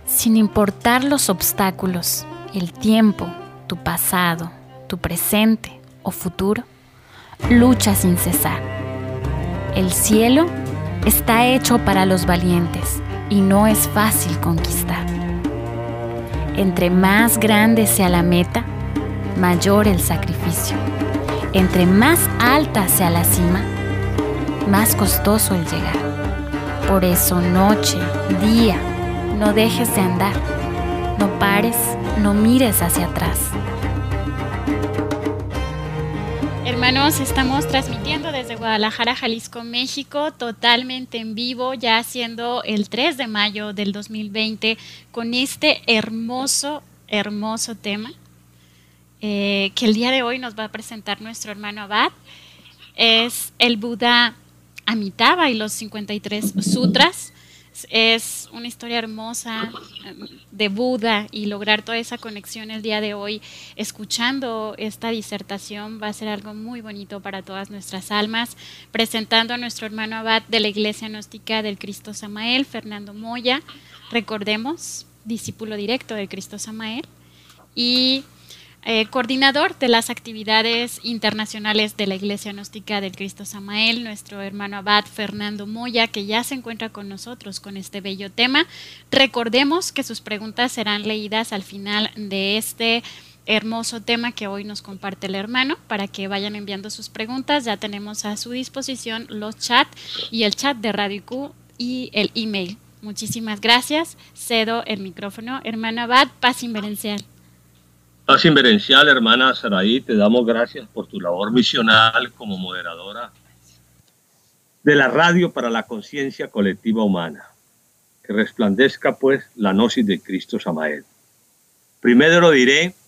Sin importar los obstáculos, el tiempo, tu pasado, tu presente o futuro, lucha sin cesar. El cielo está hecho para los valientes y no es fácil conquistar. Entre más grande sea la meta, mayor el sacrificio. Entre más alta sea la cima, más costoso el llegar. Por eso, noche, día, no dejes de andar. No pares, no mires hacia atrás. Hermanos, estamos transmitiendo desde Guadalajara, Jalisco, México, totalmente en vivo, ya siendo el 3 de mayo del 2020, con este hermoso tema que el día de hoy nos va a presentar nuestro hermano Abad. Es el Buda Amitabha y los 53 sutras. Es una historia hermosa de Buda, y lograr toda esa conexión el día de hoy escuchando esta disertación va a ser algo muy bonito para todas nuestras almas. Presentando a nuestro hermano Abad de la Iglesia Gnóstica del Cristo Samael, Fernando Moya, recordemos, discípulo directo del Cristo Samael y coordinador de las actividades internacionales de la Iglesia Gnóstica del Cristo Samael, nuestro hermano Abad Fernando Moya, que ya se encuentra con nosotros con este bello tema. Recordemos que sus preguntas serán leídas al final de este hermoso tema que hoy nos comparte el hermano, para que vayan enviando sus preguntas. Ya tenemos a su disposición los chats y el chat de Radio IQ y el email. Muchísimas gracias. Cedo el micrófono. Hermano Abad, paz inverencial. Paz inverencial, hermana Saraí, te damos gracias por tu labor misional como moderadora de la radio para la conciencia colectiva humana. Que resplandezca, pues, la gnosis de Cristo Samael. Primero diré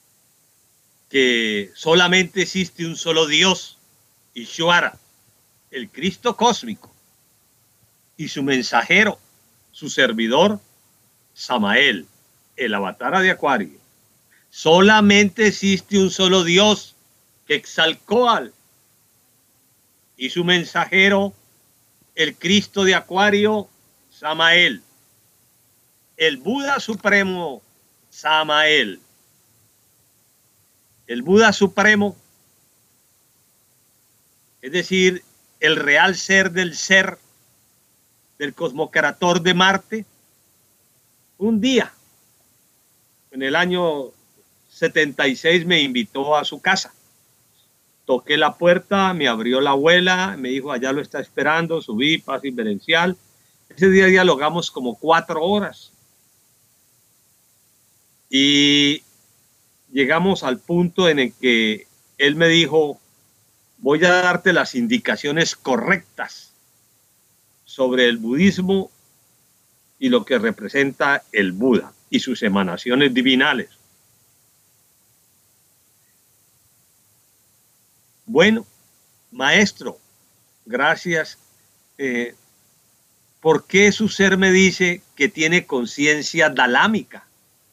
que solamente existe un solo Dios, Ishvara, el Cristo cósmico, y su mensajero, su servidor, Samael, el avatar de Acuario. Solamente existe un solo Dios, Quetzalcóatl, y su mensajero, el Cristo de Acuario, Samael. El Buda Supremo, Samael. El Buda Supremo, es decir, el real ser, del cosmocrator de Marte, un día, en el año 76, me invitó a su casa. Toqué la puerta, me abrió la abuela, me dijo, allá lo está esperando, subí, paz inverencial. Ese día dialogamos como 4 horas. Y llegamos al punto en el que él me dijo, voy a darte las indicaciones correctas sobre el budismo y lo que representa el Buda y sus emanaciones divinales. Bueno, maestro, gracias. ¿Por qué su ser me dice que tiene conciencia dalámica?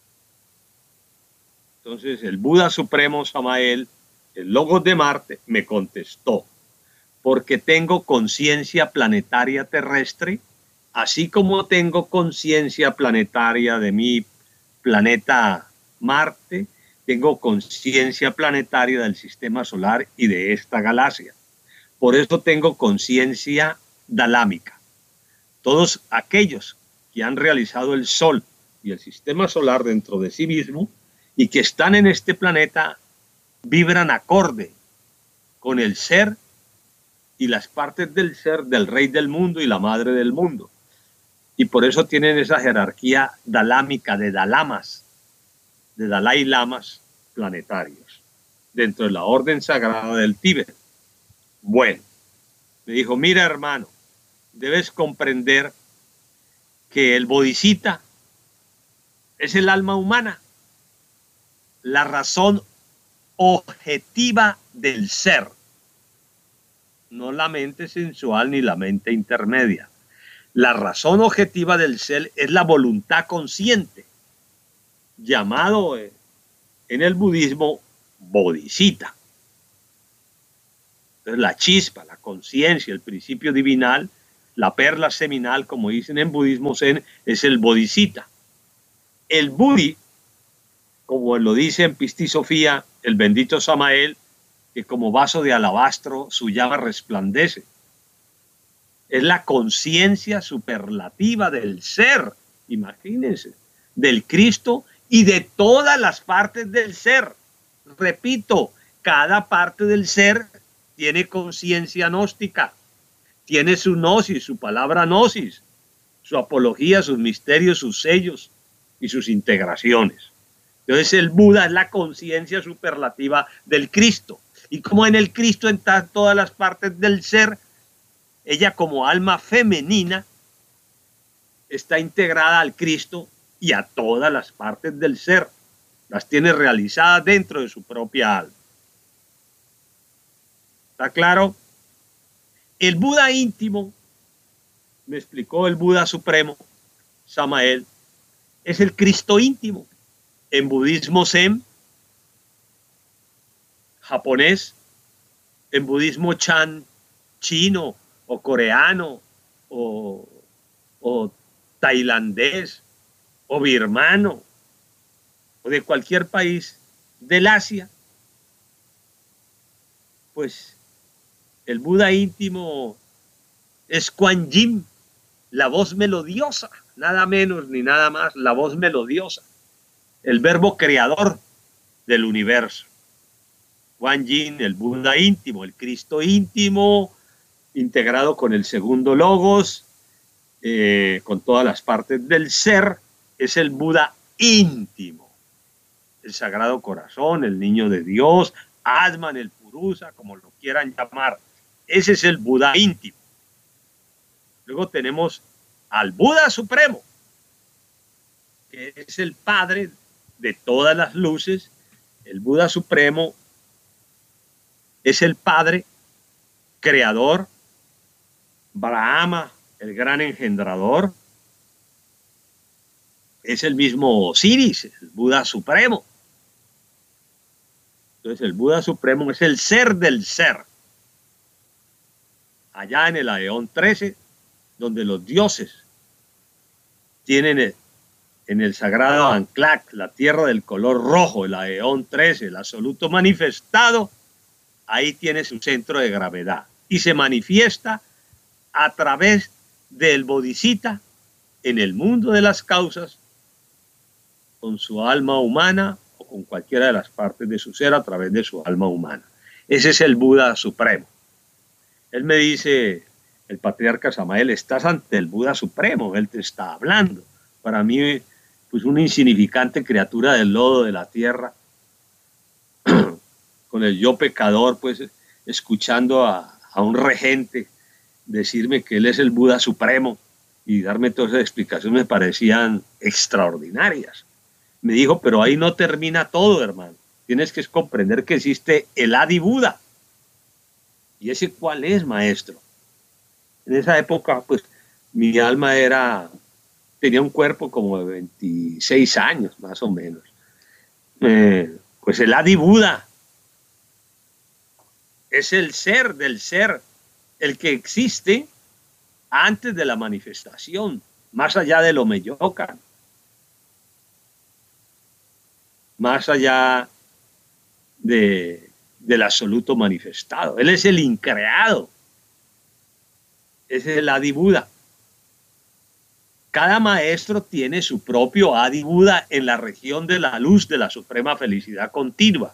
Entonces el Buda Supremo Samael, el Logos de Marte, me contestó, porque tengo conciencia planetaria terrestre, así como tengo conciencia planetaria de mi planeta Marte, tengo conciencia planetaria del sistema solar y de esta galaxia. Por eso tengo conciencia dalámica. Todos aquellos que han realizado el Sol y el sistema solar dentro de sí mismo y que están en este planeta vibran acorde con el ser y las partes del ser del rey del mundo y la madre del mundo. Y por eso tienen esa jerarquía dalámica de dalamas, de Dalai Lamas planetarios, dentro de la orden sagrada del Tíbet. Bueno, me dijo, mira hermano, debes comprender que el bodhisattva es el alma humana, la razón objetiva del ser, no la mente sensual ni la mente intermedia. La razón objetiva del ser es la voluntad consciente, llamado en el budismo bodhisattva. Entonces la chispa, la conciencia, el principio divinal, la perla seminal, como dicen en budismo zen, es el bodhisattva. El Budi, como lo dice en Pista y Sofía, el bendito Samael, que como vaso de alabastro su llama resplandece. Es la conciencia superlativa del ser, imagínense, del Cristo y de todas las partes del ser. Repito, cada parte del ser tiene conciencia gnóstica, tiene su gnosis, su palabra gnosis, su apología, sus misterios, sus sellos y sus integraciones. Entonces el Buda es la conciencia superlativa del Cristo. Y como en el Cristo están todas las partes del ser, ella como alma femenina está integrada al Cristo y a todas las partes del ser. Las tiene realizadas dentro de su propia alma. ¿Está claro? El Buda íntimo, me explicó el Buda supremo, Samael, es el Cristo íntimo. En budismo Zen, japonés, en budismo Chan, chino o coreano o tailandés o birmano o de cualquier país del Asia, pues el Buda íntimo es Kuan Yin, la voz melodiosa, nada menos ni nada más, la voz melodiosa, el verbo creador del universo. Kuan Yin, el Buda íntimo, el Cristo íntimo, integrado con el segundo logos, con todas las partes del ser, es el Buda íntimo, el Sagrado Corazón, el Niño de Dios, Atman, el Purusa, como lo quieran llamar. Ese es el Buda íntimo. Luego tenemos al Buda Supremo, que es el Padre de todas las luces. El Buda Supremo es el Padre creador, Brahma, el gran engendrador. Es el mismo Osiris, el Buda Supremo. Entonces el Buda Supremo es el ser del ser. Allá en el Aeón 13, donde los dioses tienen en el sagrado Anclac, la tierra del color rojo, el Aeón 13, el absoluto manifestado, ahí tiene su centro de gravedad y se manifiesta a través del bodhisattva en el mundo de las causas, con su alma humana o con cualquiera de las partes de su ser a través de su alma humana. Ese es el Buda Supremo. Él me dice, el patriarca Samael, estás ante el Buda Supremo, él te está hablando. Para mí, pues una insignificante criatura del lodo de la tierra, con el yo pecador, pues escuchando a un regente decirme que él es el Buda Supremo y darme todas esas explicaciones me parecían extraordinarias. Me dijo, pero ahí no termina todo, hermano. Tienes que comprender que existe el Adi Buda. ¿Y ese cuál es, maestro? En esa época, pues, mi alma tenía un cuerpo como de 26 años, más o menos. Pues el Adi Buda es el ser del ser, el que existe antes de la manifestación, más allá de lo Meyoka, más allá del absoluto manifestado. Él es el increado, es el Adi Buda. Cada maestro tiene su propio Adi Buda en la región de la luz de la suprema felicidad continua.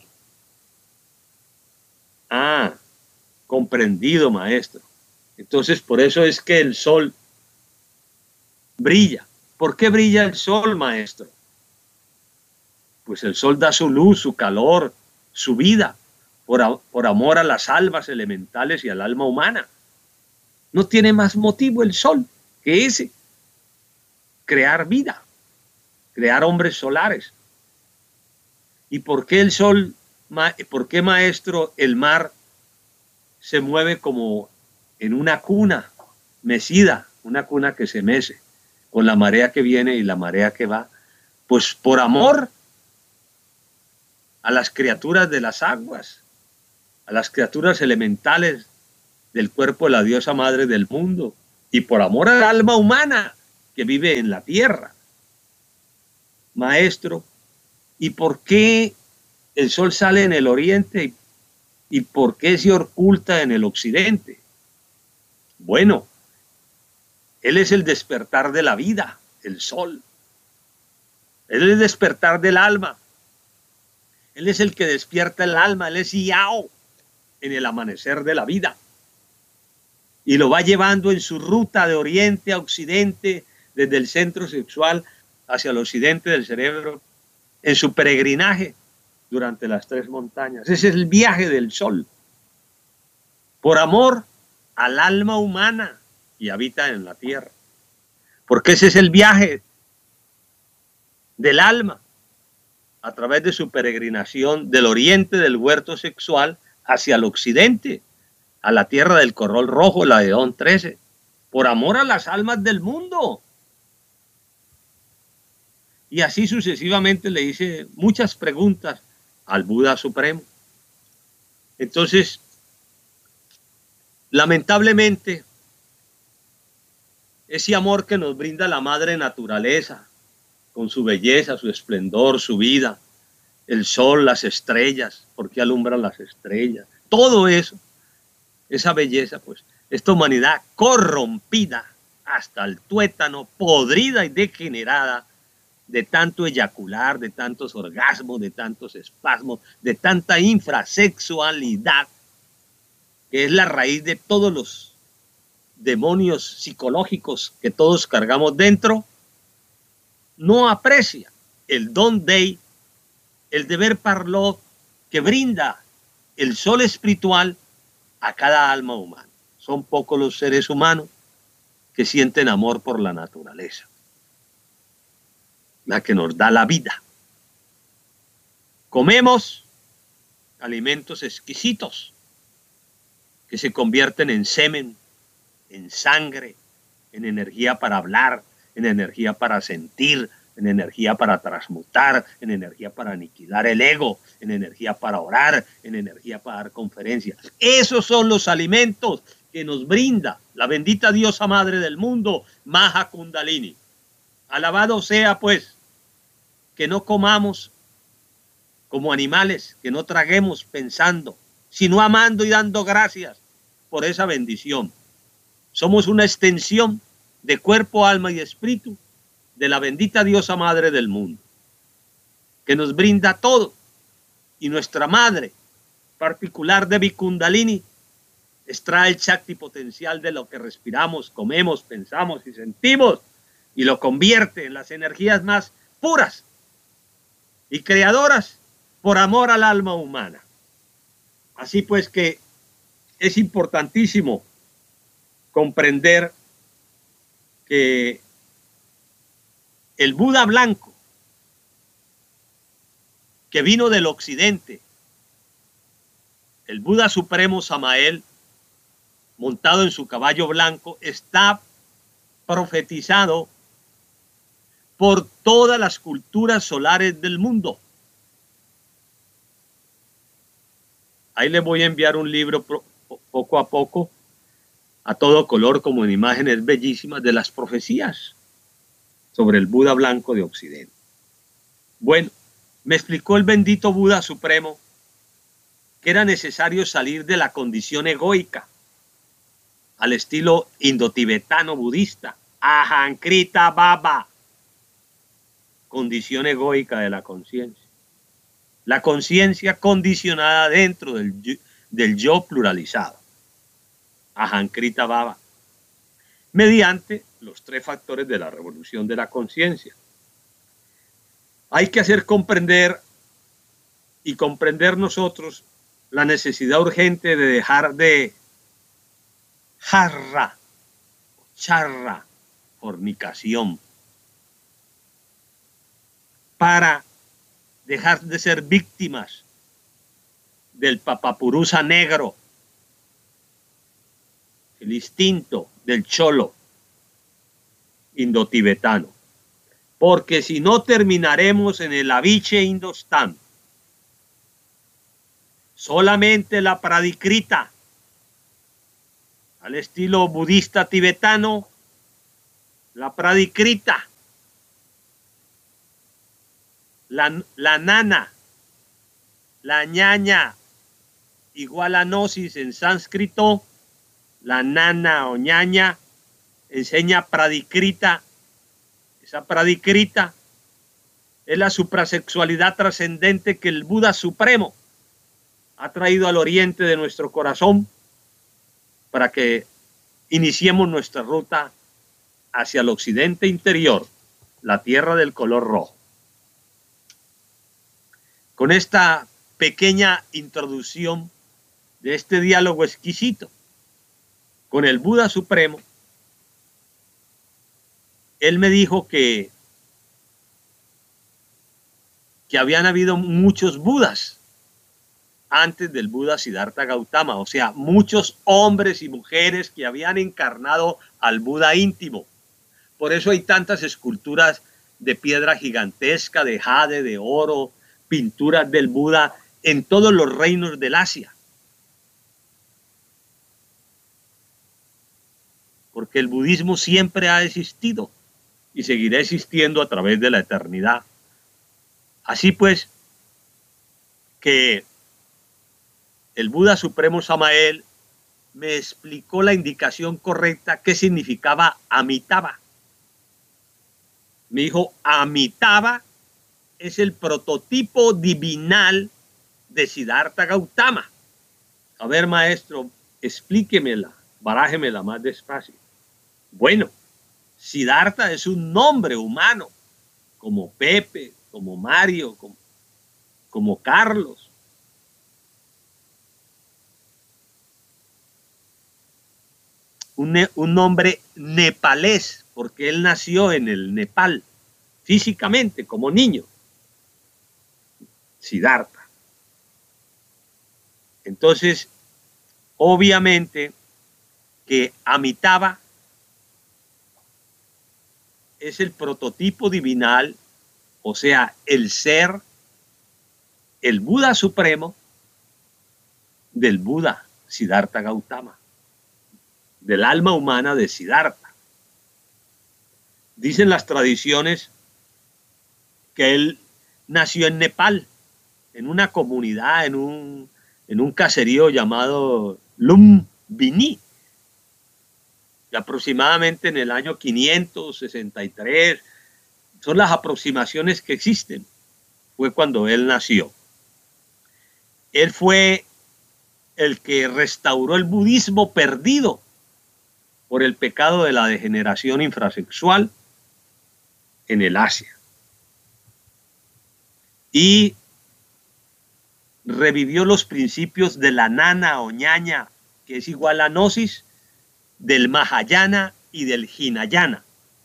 Ah, comprendido, maestro. Entonces, por eso es que el sol brilla. ¿Por qué brilla el sol, maestro? Pues el sol da su luz, su calor, su vida, por amor a las almas elementales y al alma humana. No tiene más motivo el sol que ese. Crear vida, crear hombres solares. ¿Y por qué el sol, por qué, maestro, el mar se mueve como en una cuna mecida, una cuna que se mece, con la marea que viene y la marea que va? Pues por amor a las criaturas de las aguas, a las criaturas elementales del cuerpo de la diosa madre del mundo, y por amor al alma humana que vive en la tierra. maestro, ¿y por qué el sol sale en el oriente y por qué se oculta en el occidente? Bueno, él es el despertar de la vida, el sol. Él es el despertar del alma. Él es el que despierta el alma, él es Yao en el amanecer de la vida. Y lo va llevando en su ruta de oriente a occidente, desde el centro sexual hacia el occidente del cerebro, en su peregrinaje durante las 3 montañas. Ese es el viaje del sol. Por amor al alma humana y habita en la tierra. Porque ese es el viaje del alma a través de su peregrinación del oriente del huerto sexual hacia el occidente, a la tierra del corrol rojo, la de Don 13, por amor a las almas del mundo. Y así sucesivamente le hice muchas preguntas al Buda Supremo. Entonces, lamentablemente, ese amor que nos brinda la madre naturaleza, con su belleza, su esplendor, su vida, el sol, las estrellas, porque alumbran las estrellas, todo eso, esa belleza, pues, esta humanidad corrompida hasta el tuétano, podrida y degenerada de tanto eyacular, de tantos orgasmos, de tantos espasmos, de tanta infrasexualidad, que es la raíz de todos los demonios psicológicos que todos cargamos dentro, no aprecia el don dei, el deber parlot que brinda el sol espiritual a cada alma humana. Son pocos los seres humanos que sienten amor por la naturaleza, la que nos da la vida. Comemos alimentos exquisitos que se convierten en semen, en sangre, en energía para hablar, en energía para sentir, en energía para transmutar, en energía para aniquilar el ego, en energía para orar, en energía para dar conferencias. Esos son los alimentos que nos brinda la bendita diosa madre del mundo, Maha Kundalini. Alabado sea, pues, que no comamos como animales, que no traguemos pensando, sino amando y dando gracias por esa bendición. Somos una extensión de cuerpo, alma y espíritu de la bendita diosa madre del mundo, que nos brinda todo. Y nuestra madre particular de Kundalini extrae el Shakti potencial de lo que respiramos, comemos, pensamos y sentimos, y lo convierte en las energías más puras y creadoras por amor al alma humana. Así pues que es importantísimo comprender que el Buda blanco que vino del occidente, el Buda Supremo Samael, montado en su caballo blanco, está profetizado por todas las culturas solares del mundo. Ahí les voy a enviar un libro poco a poco, a todo color, como en imágenes bellísimas de las profecías sobre el Buda blanco de Occidente. Bueno, me explicó el bendito Buda Supremo que era necesario salir de la condición egoica al estilo indotibetano budista, Ahankrita Baba, condición egoica de la conciencia. La conciencia condicionada dentro del yo pluralizado, Ahankrita Baba, mediante los 3 factores de la revolución de la conciencia. Hay que hacer comprender y comprender nosotros la necesidad urgente de dejar de charra, fornicación, para dejar de ser víctimas del papapurusa negro, el instinto del cholo indotibetano, porque si no terminaremos en el Aviche Indostán. Solamente la Pradikrita, al estilo budista tibetano, la Pradikrita La nana, la ñaña, igual a gnosis en sánscrito. La nana o ñaña enseña pradikrita. Esa pradikrita es la suprasexualidad trascendente que el Buda Supremo ha traído al oriente de nuestro corazón para que iniciemos nuestra ruta hacia el occidente interior, la tierra del color rojo. Con esta pequeña introducción de este diálogo exquisito con el Buda Supremo, él me dijo que habían habido muchos Budas antes del Buda Siddhartha Gautama, o sea, muchos hombres y mujeres que habían encarnado al Buda íntimo. Por eso hay tantas esculturas de piedra gigantesca, de jade, de oro, pinturas del Buda en todos los reinos del Asia. Porque el budismo siempre ha existido y seguirá existiendo a través de la eternidad. Así pues, que el Buda Supremo Samael me explicó la indicación correcta qué significaba Amitabha. Me dijo, Amitabha es el prototipo divinal de Siddhartha Gautama. A ver, maestro, explíquemela, barájemela más despacio. Bueno, Siddhartha es un nombre humano, como Pepe, como Mario, como Carlos. Un nombre nepalés, porque él nació en el Nepal, físicamente, como niño. Siddhartha. Entonces, obviamente que Amitabha es el prototipo divinal, o sea, el ser, el Buda Supremo del Buda Siddhartha Gautama, del alma humana de Siddhartha. Dicen las tradiciones que él nació en Nepal, en una comunidad, en un caserío llamado Lumbini, y aproximadamente en el año 563, son las aproximaciones que existen, fue cuando él nació. Él fue el que restauró el budismo perdido por el pecado de la degeneración infrasexual en el Asia. Y revivió los principios de la nana o ñaña, que es igual a gnosis, del Mahayana y del Hinayana.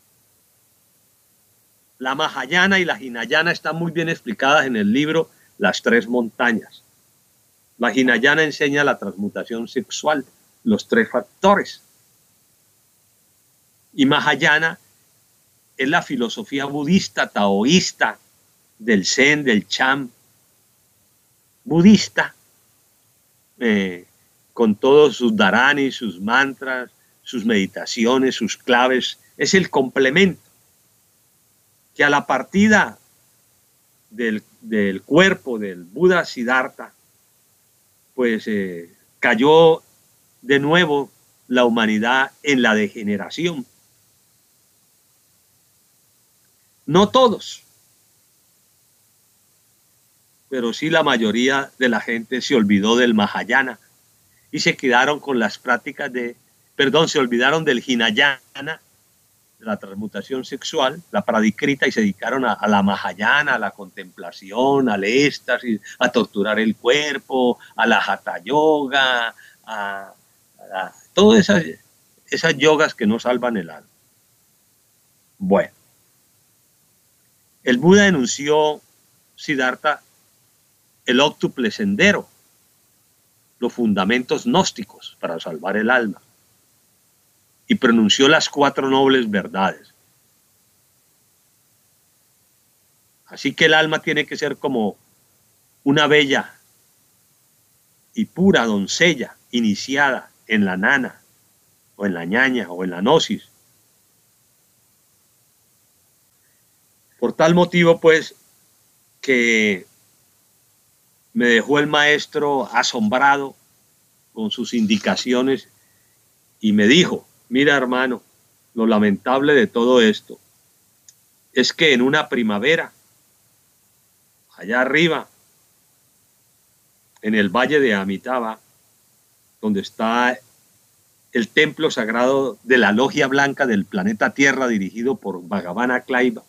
La Mahayana y la Hinayana están muy bien explicadas en el libro Las Tres Montañas. La Hinayana enseña la transmutación sexual, los tres factores. Y Mahayana es la filosofía budista, taoísta, del Zen, del Cham, budista, con todos sus dharanis, sus mantras, sus meditaciones, sus claves. Es el complemento que a la partida del cuerpo del Buda Siddhartha, pues cayó de nuevo la humanidad en la degeneración. No todos, pero sí la mayoría de la gente se olvidó del Mahayana y se quedaron con las prácticas se olvidaron del Hinayana, de la transmutación sexual, la pradikrita, y se dedicaron a la Mahayana, a la contemplación, al éxtasis, a torturar el cuerpo, a la Hatha Yoga, a todas esas yogas que no salvan el alma. Bueno, el Buda enunció, Siddhartha, el óctuple sendero, los fundamentos gnósticos para salvar el alma, y pronunció las 4 nobles verdades. Así que el alma tiene que ser como una bella y pura doncella iniciada en la nana, o en la ñaña, o en la gnosis. Por tal motivo, pues, que me dejó el maestro asombrado con sus indicaciones y me dijo: mira, hermano, lo lamentable de todo esto es que en una primavera, allá arriba, en el valle de Amitabha, donde está el templo sagrado de la Logia Blanca del planeta Tierra, dirigido por Bhagavana Klaiba,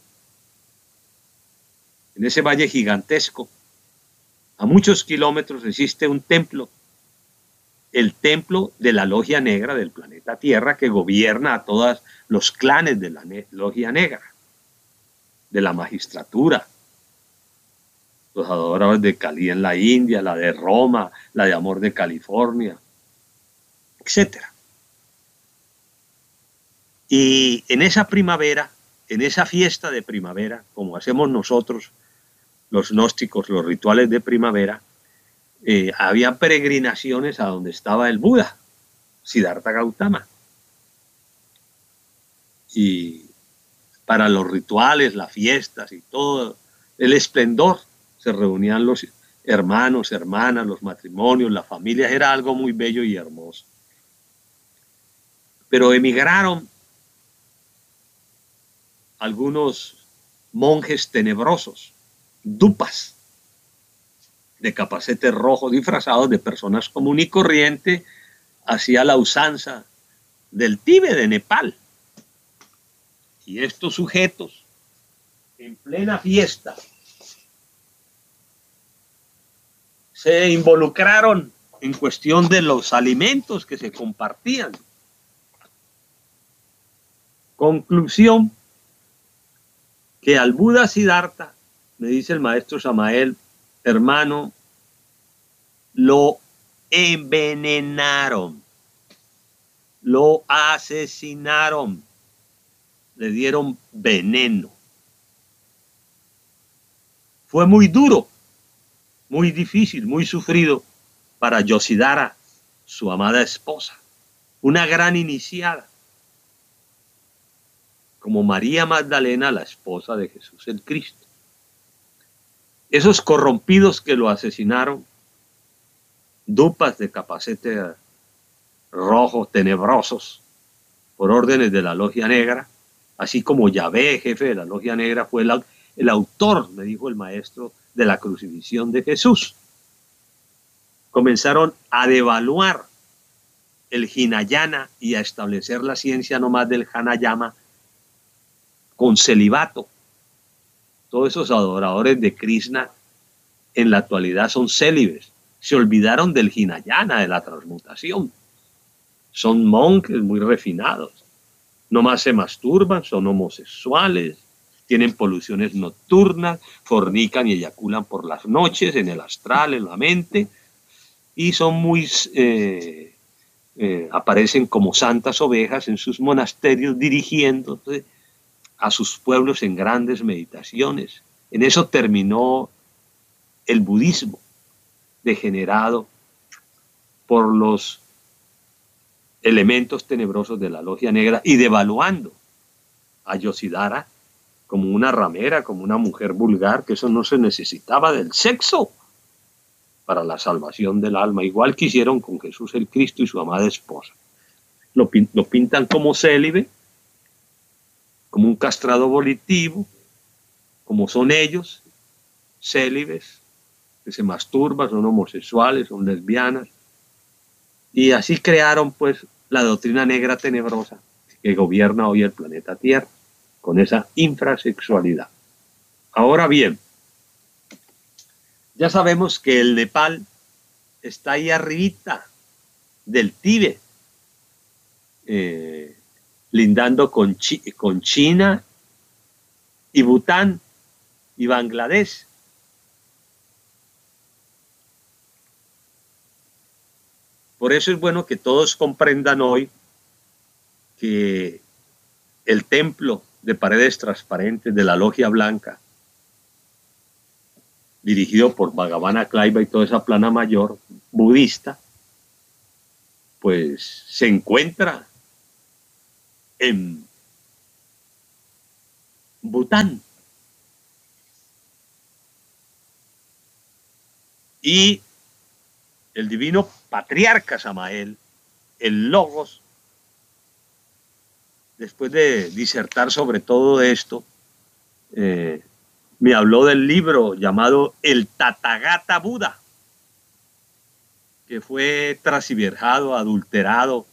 en ese valle gigantesco, a muchos kilómetros, existe un templo, el templo de la Logia Negra del planeta Tierra, que gobierna a todos los clanes de la Logia Negra, de la magistratura, los adoradores de Cali en la India, la de Roma, la de Amor de California, etc. Y en esa primavera, en esa fiesta de primavera, como hacemos nosotros, los gnósticos, los rituales de primavera, había peregrinaciones a donde estaba el Buda, Siddhartha Gautama. Y para los rituales, las fiestas y todo el esplendor, se reunían los hermanos, hermanas, los matrimonios, las familias, era algo muy bello y hermoso. Pero emigraron algunos monjes tenebrosos, dupas, de capacete rojo, disfrazados de personas común y corriente, hacia la usanza del Tíbet, de Nepal. Y estos sujetos, en plena fiesta, se involucraron en cuestión de los alimentos que se compartían. Conclusión, que al Buda Siddhartha, me dice el maestro Samael, hermano, lo envenenaron, lo asesinaron, le dieron veneno. Fue muy duro, muy difícil, muy sufrido para Yossidhara, su amada esposa, una gran iniciada, como María Magdalena, la esposa de Jesús el Cristo. Esos corrompidos que lo asesinaron, dupas de capacete rojo, tenebrosos, por órdenes de la Logia Negra, así como Yahvé, jefe de la Logia Negra, fue el autor, me dijo el maestro, de la crucifixión de Jesús. Comenzaron a devaluar el Hinayana y a establecer la ciencia nomás del Hanayama con celibato. Todos esos adoradores de Krishna en la actualidad son célibes. Se olvidaron del Hinayana, de la transmutación. Son monjes muy refinados. Nomás se masturban, son homosexuales, tienen poluciones nocturnas, fornican y eyaculan por las noches, en el astral, en la mente, y son muy... aparecen como santas ovejas en sus monasterios, dirigiéndose a sus pueblos en grandes meditaciones. En eso terminó el budismo, degenerado por los elementos tenebrosos de la Logia Negra y devaluando a Yossidhara como una ramera, como una mujer vulgar, que eso no se necesitaba del sexo para la salvación del alma, igual que hicieron con Jesús el Cristo y su amada esposa. Lo pintan como célibe, como un castrado volitivo, como son ellos, célibes, que se masturban, son homosexuales, son lesbianas, y así crearon pues la doctrina negra tenebrosa que gobierna hoy el planeta Tierra, con esa infrasexualidad. Ahora bien, ya sabemos que el Nepal está ahí arribita del Tíbet, lindando con China y Bután y Bangladesh. Por eso es bueno que todos comprendan hoy que el templo de paredes transparentes de la Logia Blanca, dirigido por Bhagavana Klaiba y toda esa plana mayor budista, pues se encuentra en Bután. Y el divino patriarca Samael, el Logos, después de disertar sobre todo esto, me habló del libro llamado El Tathagata Buda, que fue transgiversado, adulterado,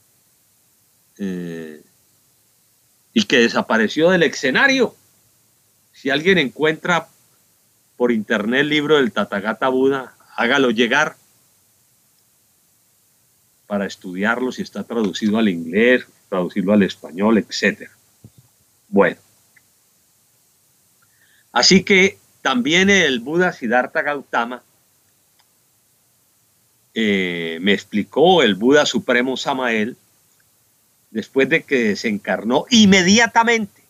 y que desapareció del escenario. Si alguien encuentra por internet el libro del Tathagata Buda, hágalo llegar para estudiarlo, si está traducido al inglés, traducirlo al español, etc. Bueno, así que también el Buda Siddhartha Gautama me explicó, el Buda Supremo Samael, después de que desencarnó, inmediatamente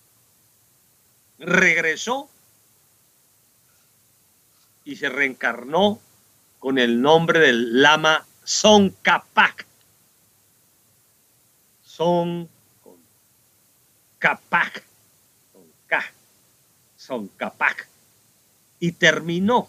regresó y se reencarnó con el nombre del Lama Tsongkhapa. Tsongkhapa. Y terminó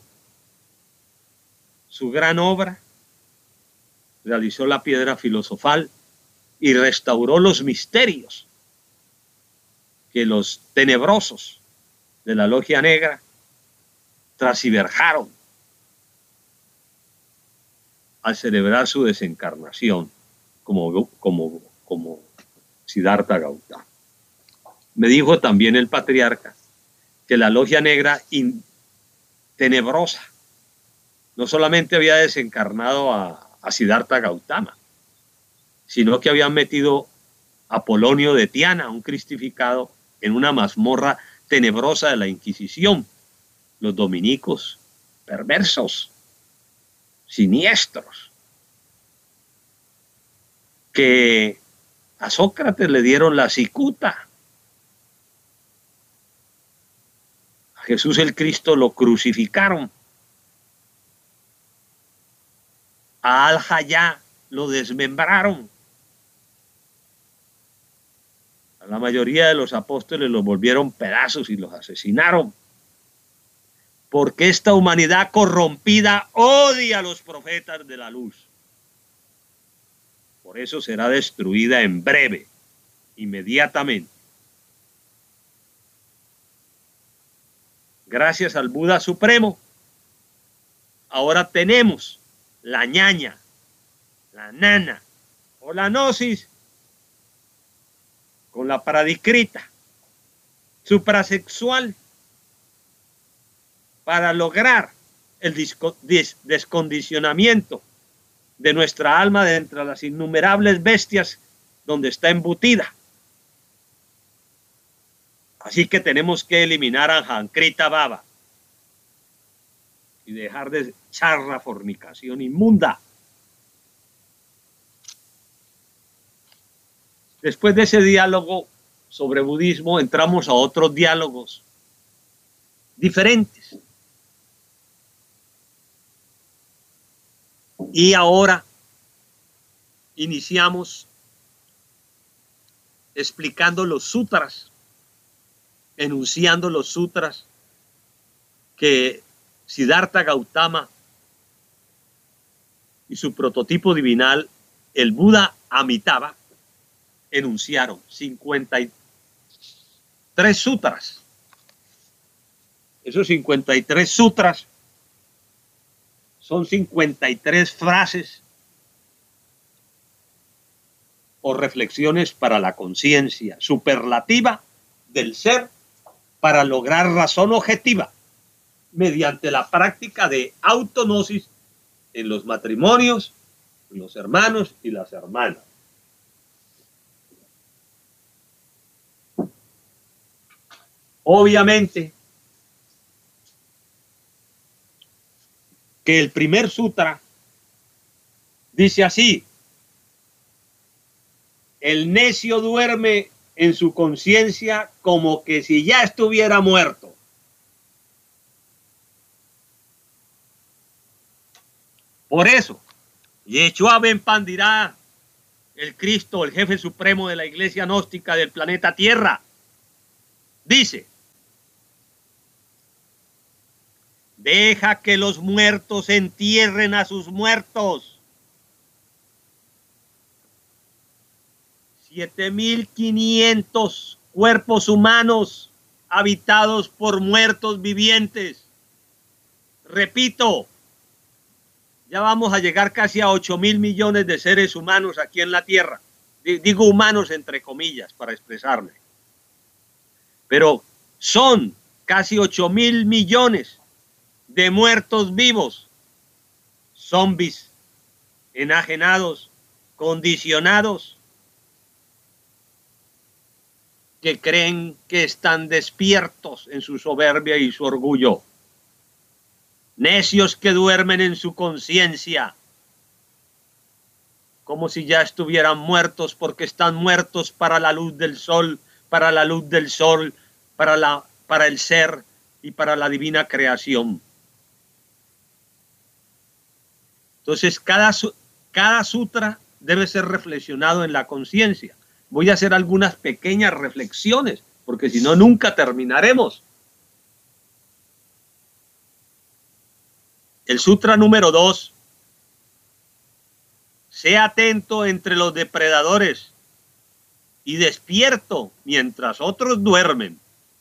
su gran obra, realizó la piedra filosofal y restauró los misterios que los tenebrosos de la logia negra transgiversaron al celebrar su desencarnación como Siddhartha Gautama. Me dijo también el patriarca que la logia negra tenebrosa no solamente había desencarnado a Siddhartha Gautama, sino que habían metido a Polonio de Tiana, un cristificado, en una mazmorra tenebrosa de la Inquisición. Los dominicos perversos, siniestros, que a Sócrates le dieron la cicuta. A Jesús el Cristo lo crucificaron. A Al-Hayá lo desmembraron. A la mayoría de los apóstoles los volvieron pedazos y los asesinaron. Porque esta humanidad corrompida odia a los profetas de la luz. Por eso será destruida en breve, inmediatamente. Gracias al Buda Supremo, ahora tenemos la ñaña, la nana o la gnosis con la paradicrita suprasexual para lograr el descondicionamiento de nuestra alma de entre las innumerables bestias donde está embutida. Así que tenemos que eliminar a Jankrita Baba y dejar de echar la fornicación inmunda. Después de ese diálogo sobre budismo, entramos a otros diálogos diferentes. Y ahora iniciamos explicando los sutras, enunciando los sutras que Siddhartha Gautama y su prototipo divinal, el Buda Amitabha, enunciaron 53 sutras. Esos 53 sutras son 53 frases o reflexiones para la conciencia superlativa del ser para lograr razón objetiva mediante la práctica de autognosis en los matrimonios, en los hermanos y las hermanas. Obviamente que el primer sutra dice así: el necio duerme en su conciencia como que si ya estuviera muerto. Por eso, Yeshua Ben Pandirá, el Cristo, el jefe supremo de la iglesia gnóstica del planeta Tierra, dice: Deja que los muertos entierren a sus muertos. 7.500 cuerpos humanos habitados por muertos vivientes. Repito, ya vamos a llegar casi a 8.000 millones de seres humanos aquí en la Tierra. Digo humanos entre comillas para expresarme. Pero son casi 8.000 millones de muertos vivos, zombies, enajenados, condicionados, que creen que están despiertos en su soberbia y su orgullo. Necios que duermen en su conciencia, como si ya estuvieran muertos, porque están muertos para la luz del sol, para la luz del sol, para el ser y para la divina creación. Entonces, cada sutra debe ser reflexionado en la conciencia. Voy a hacer algunas pequeñas reflexiones, porque si no, nunca terminaremos. El sutra número 2. Sea atento entre los depredadores y despierto mientras otros duermen.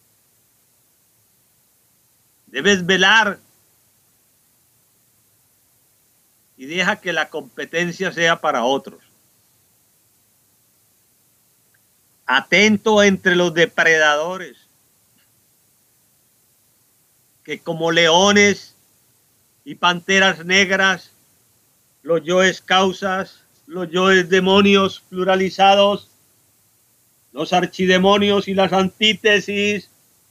Debes velar y deja que la competencia sea para otros. Atento entre los depredadores, que como leones y panteras negras, los yoes causas, los yoes demonios pluralizados, los archidemonios y las antítesis,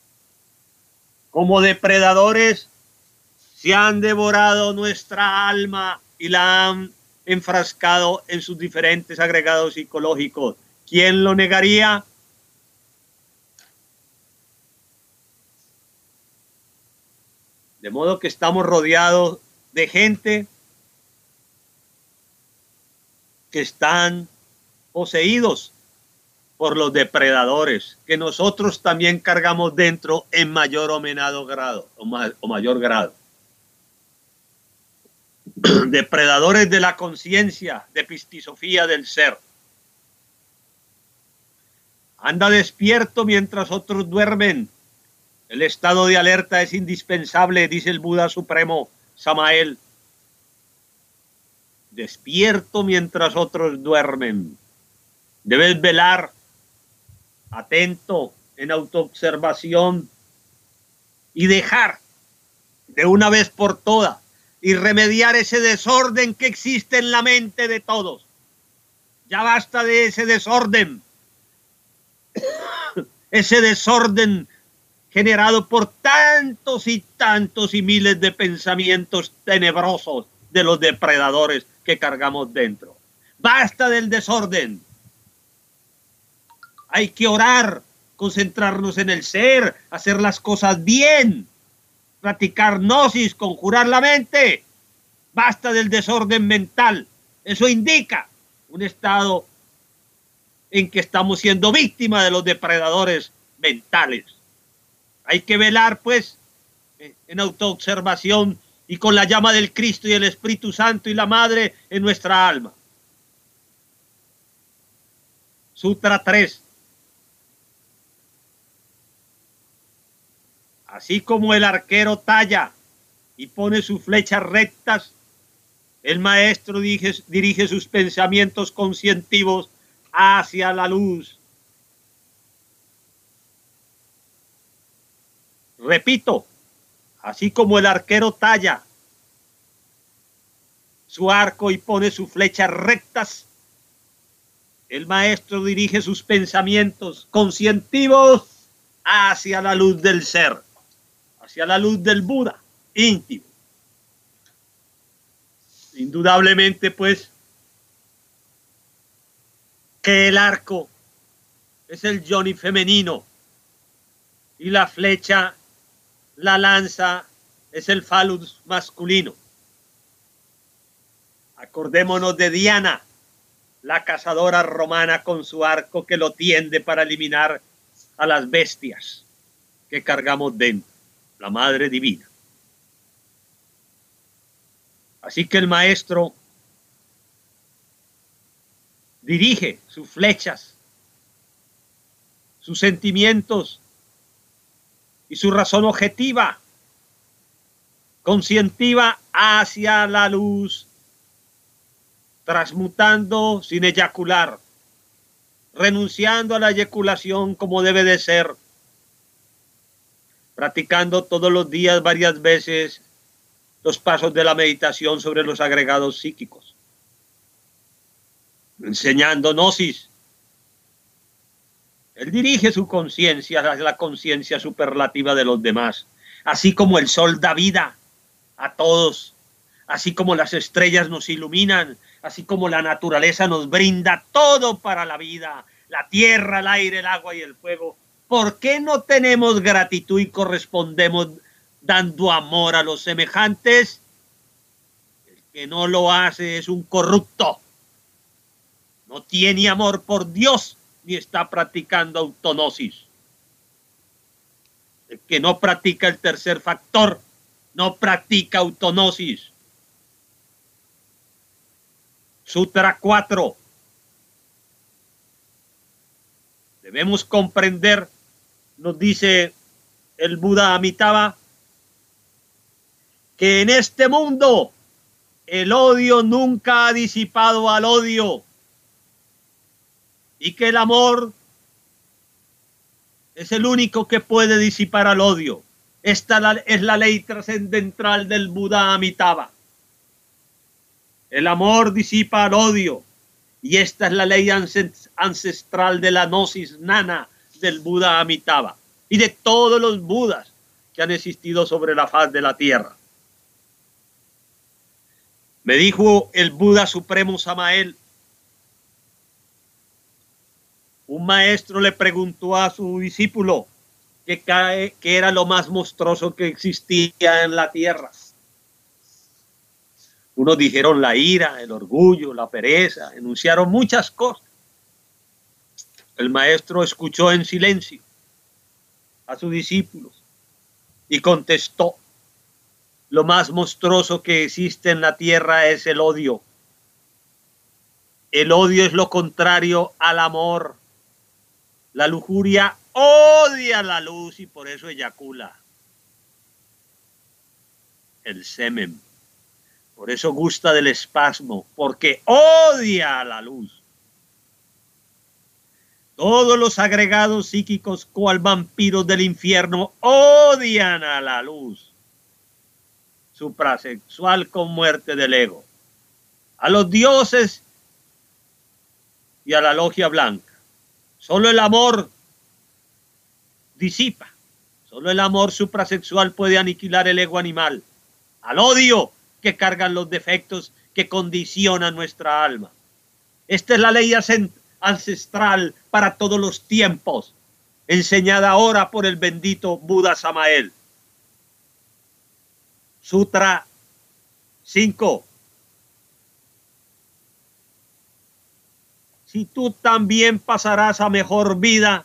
como depredadores, se han devorado nuestra alma y la han enfrascado en sus diferentes agregados psicológicos. ¿Quién lo negaría? De modo que estamos rodeados de gente que están poseídos por los depredadores, que nosotros también cargamos dentro en mayor o menor grado, o mayor grado. Depredadores de la conciencia, de pistisofía del ser. Anda despierto mientras otros duermen. El estado de alerta es indispensable, dice el Buda Supremo, Samael. Despierto mientras otros duermen. Debes velar, atento, en autoobservación, y dejar de una vez por todas y remediar ese desorden que existe en la mente de todos. Ya basta de ese desorden. Ese desorden generado por tantos y tantos y miles de pensamientos tenebrosos de los depredadores que cargamos dentro. Basta del desorden. Hay que orar, concentrarnos en el ser, hacer las cosas bien, practicar gnosis, conjurar la mente. Basta del desorden mental. Eso indica un estado en que estamos siendo víctimas de los depredadores mentales. Hay que velar, pues, en autoobservación y con la llama del Cristo y el Espíritu Santo y la Madre en nuestra alma. Sutra 3. Así como el arquero talla y pone sus flechas rectas, el maestro dirige sus pensamientos conscientivos hacia la luz. Repito, así como el arquero talla su arco y pone sus flechas rectas, el maestro dirige sus pensamientos conscientivos hacia la luz del ser, hacia la luz del Buda íntimo. Indudablemente, pues, que el arco es el yoni femenino y la flecha, la lanza, es el falus masculino. Acordémonos de Diana, la cazadora romana con su arco que lo tiende para eliminar a las bestias que cargamos dentro, la Madre Divina. Así que el maestro dirige sus flechas, sus sentimientos y su razón objetiva, conscientiva hacia la luz, transmutando sin eyacular, renunciando a la eyaculación como debe de ser, practicando todos los días varias veces los pasos de la meditación sobre los agregados psíquicos, enseñando gnosis. Él dirige su conciencia hacia la conciencia superlativa de los demás, así como el sol da vida a todos, así como las estrellas nos iluminan, así como la naturaleza nos brinda todo para la vida, la tierra, el aire, el agua y el fuego. ¿Por qué no tenemos gratitud y correspondemos dando amor a los semejantes? El que no lo hace es un corrupto. No tiene amor por Dios ni está practicando autognosis. El que no practica el tercer factor no practica autognosis. Sutra 4. Debemos comprender, nos dice el Buda Amitabha, que en este mundo el odio nunca ha disipado al odio y que el amor es el único que puede disipar al odio. Esta es la ley trascendental del Buda Amitabha. El amor disipa al odio y esta es la ley ancestral de la gnosis nana del Buda Amitabha y de todos los Budas que han existido sobre la faz de la tierra. Me dijo el Buda Supremo Samael, un maestro le preguntó a su discípulo qué era lo más monstruoso que existía en la tierra. Unos dijeron la ira, el orgullo, la pereza, enunciaron muchas cosas. El maestro escuchó en silencio a sus discípulos y contestó: lo más monstruoso que existe en la tierra es el odio. El odio es lo contrario al amor. La lujuria odia la luz y por eso eyacula. El semen, por eso gusta del espasmo, porque odia la luz. Todos los agregados psíquicos, cual vampiros del infierno, odian a la luz suprasexual con muerte del ego, a los dioses y a la logia blanca. Solo el amor disipa, solo el amor suprasexual puede aniquilar el ego animal, al odio que cargan los defectos que condicionan nuestra alma. Esta es la ley ancestral para todos los tiempos, enseñada ahora por el bendito Buda Samael. Sutra 5. Si tú también pasarás a mejor vida,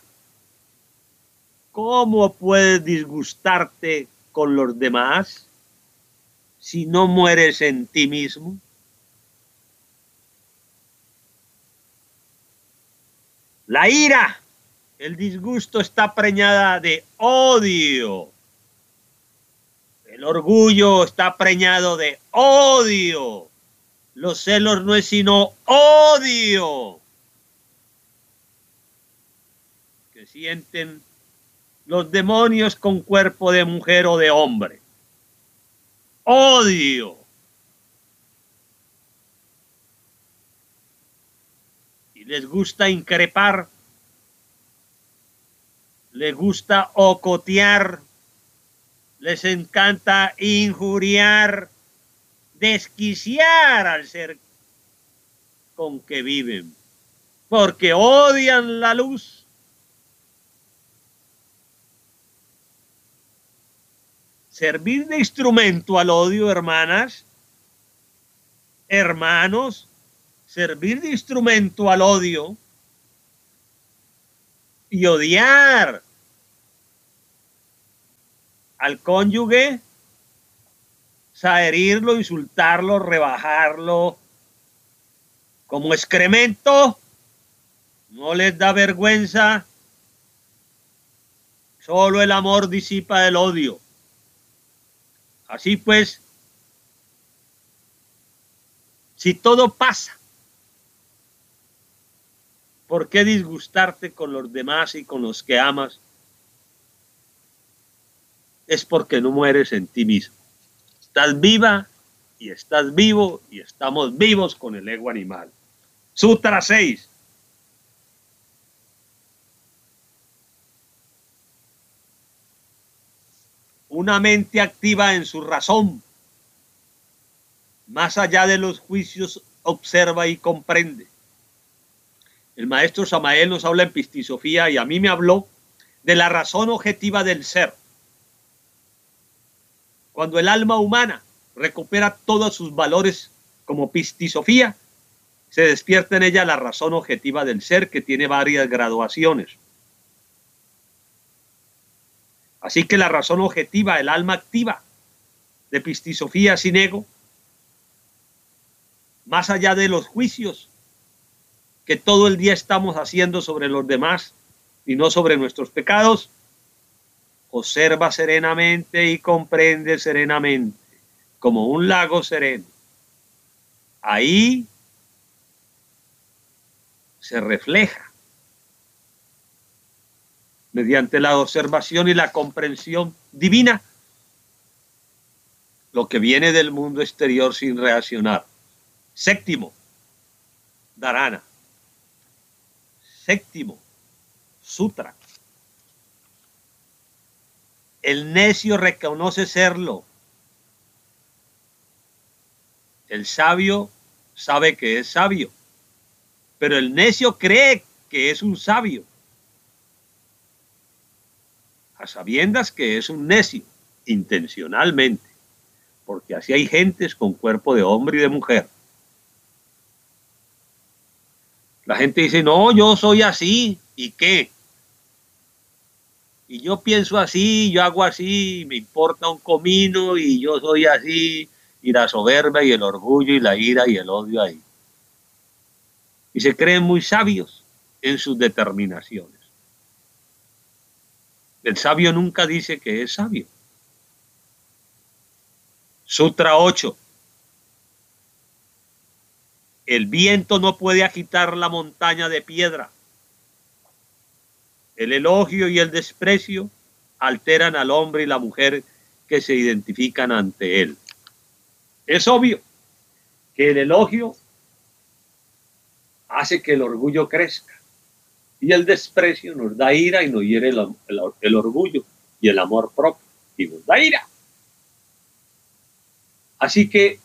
¿cómo puedes disgustarte con los demás si no mueres en ti mismo? La ira, el disgusto está preñada de odio. El orgullo está preñado de odio. Los celos no es sino odio que sienten los demonios con cuerpo de mujer o de hombre. Odio. Y les gusta increpar, les gusta ocotear, les encanta injuriar, desquiciar al ser con que viven, porque odian la luz. Servir de instrumento al odio, hermanas, hermanos, servir de instrumento al odio y odiar al cónyuge O sea, herirlo, insultarlo, rebajarlo como excremento. No les da vergüenza. Solo el amor disipa el odio. Así pues, si todo pasa, ¿por qué disgustarte con los demás y con los que amas? Es porque no mueres en ti mismo. Estás viva y estás vivo y estamos vivos con el ego animal. Sutra 6. Una mente activa en su razón, más allá de los juicios, observa y comprende. El maestro Samael nos habla en Pistisofía y a mí me habló de la razón objetiva del ser. Cuando el alma humana recupera todos sus valores como Pistisofía, se despierta en ella la razón objetiva del ser, que tiene varias graduaciones. Así que la razón objetiva, el alma activa de Pistisofía sin ego, más allá de los juicios que todo el día estamos haciendo sobre los demás y no sobre nuestros pecados, observa serenamente y comprende serenamente, como un lago sereno. Ahí se refleja, mediante la observación y la comprensión divina, lo que viene del mundo exterior sin reaccionar. Séptimo, dharana. Séptimo, sutra. El necio reconoce serlo. El sabio sabe que es sabio, pero el necio cree que es un sabio, a sabiendas que es un necio, intencionalmente, porque así hay gentes con cuerpo de hombre y de mujer. La gente dice, no, yo soy así, ¿y qué? Y yo pienso así, yo hago así, me importa un comino, y yo soy así, y la soberbia y el orgullo y la ira y el odio ahí. Y se creen muy sabios en sus determinaciones. El sabio nunca dice que es sabio. Sutra 8. El viento no puede agitar la montaña de piedra. El elogio y el desprecio alteran al hombre y la mujer que se identifican ante él. Es obvio que el elogio hace que el orgullo crezca y el desprecio nos da ira y nos hiere el orgullo y el amor propio y nos da ira. Así que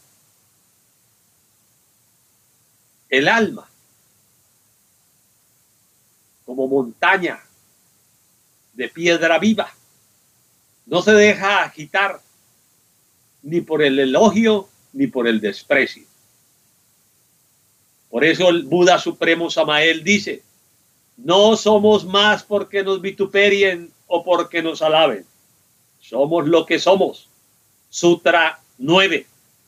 el alma, como montaña de piedra viva, no se deja agitar ni por el elogio ni por el desprecio. Por eso el Buda Supremo Samael dice, no somos más porque nos vituperien o porque nos alaben. Somos lo que somos. Sutra 9.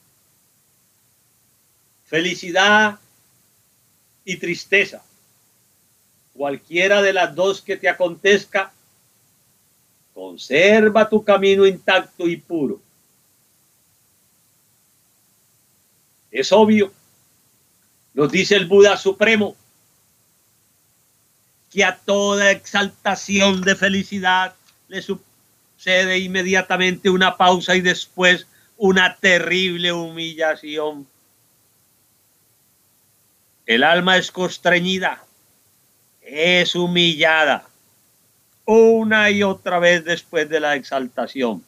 Felicidad y tristeza, cualquiera de las dos que te acontezca, conserva tu camino intacto y puro. Es obvio, nos dice el Buda Supremo, que a toda exaltación de felicidad le sucede inmediatamente una pausa y después una terrible humillación. El alma es constreñida, es humillada una y otra vez después de la exaltación.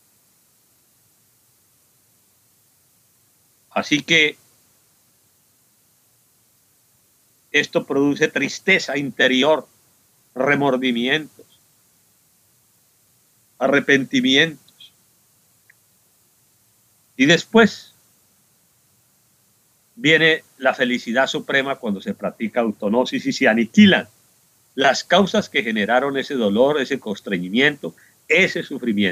Así que esto produce tristeza interior, remordimientos, arrepentimientos. Y después viene la felicidad suprema cuando se practica autonosis y se aniquilan las causas que generaron ese dolor, ese constreñimiento, ese sufrimiento.